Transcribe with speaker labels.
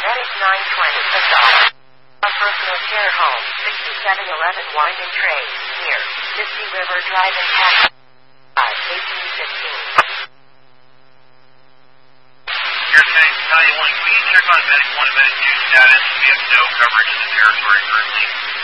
Speaker 1: Medic 920 Passat. A personal care home, 6711 Winding Trace, near Misty River Drive in Pack. 1815.
Speaker 2: You're saying, Battalion 1, will you check on Medic 1 and Medic 2 status? We have no coverage in the territory currently.